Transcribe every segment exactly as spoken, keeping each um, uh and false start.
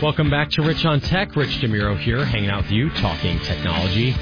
Welcome back to Rich on Tech. Rich DeMuro here, hanging out with you, talking technology.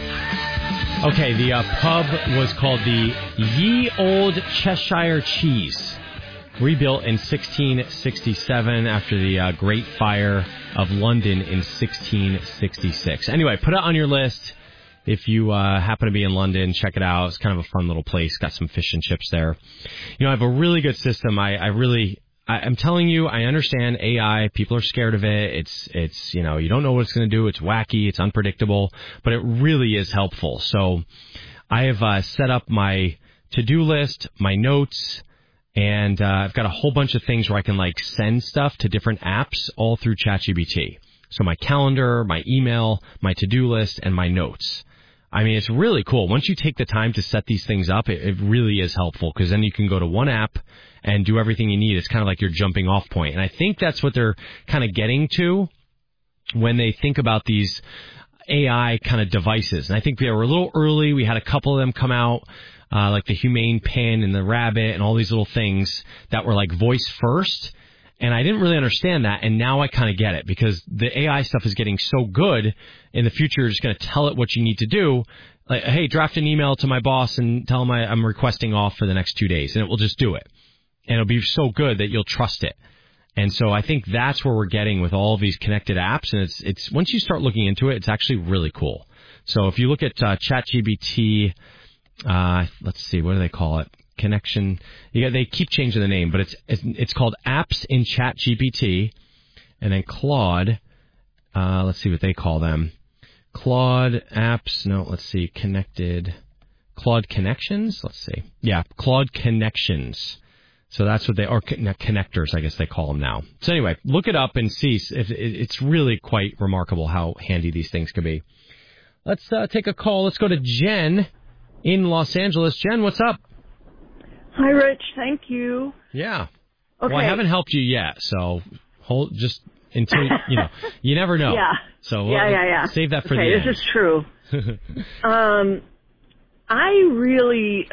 Okay, the uh, pub was called the Ye Old Cheshire Cheese, rebuilt in sixteen sixty-seven after the uh, Great Fire of London in sixteen sixty-six. Anyway, put it on your list. If you uh, happen to be in London, check it out. It's kind of a fun little place. Got some fish and chips there. You know, I have a really good system. I, I really... I, I'm telling you, I understand A I. People are scared of it. It's, it's you know, you don't know what it's going to do. It's wacky. It's unpredictable. But it really is helpful. So I have uh, set up my to-do list, my notes, and uh, I've got a whole bunch of things where I can, like, send stuff to different apps all through ChatGPT. So my calendar, my email, my to-do list, and my notes. I mean, it's really cool. Once you take the time to set these things up, it, it really is helpful because then you can go to one app and do everything you need. It's kind of like your jumping off point. And I think that's what they're kind of getting to when they think about these A I kind of devices. And I think they were a little early. We had a couple of them come out, uh, like the Humane Pin and the Rabbit and all these little things that were like voice first. And I didn't really understand that, and now I kind of get it, because the A I stuff is getting so good. In the future, you're just going to tell it what you need to do. Like, hey, draft an email to my boss and tell him I, I'm requesting off for the next two days, and it will just do it. And it'll be so good that you'll trust it. And so I think that's where we're getting with all of these connected apps, and it's it's once you start looking into it, it's actually really cool. So if you look at uh, ChatGPT, uh, let's see, what do they call it? Connection. You got, they keep changing the name, but it's, it's it's called Apps in ChatGPT, and then Claude. Uh, let's see what they call them. Claude Apps. No, let's see. Connected. Claude Connections. Let's see. Yeah, Claude Connections. So that's what they are. Connectors, I guess they call them now. So anyway, look it up and see. If it's really quite remarkable how handy these things can be. Let's uh, take a call. Let's go to Jen in Los Angeles. Jen, what's up? Hi, Rich. Thank you. Yeah. Okay. Well, I haven't helped you yet, so hold just until, you know, you never know. Yeah. So yeah, uh, yeah, yeah. Save that for okay, the end. This is true. um, I really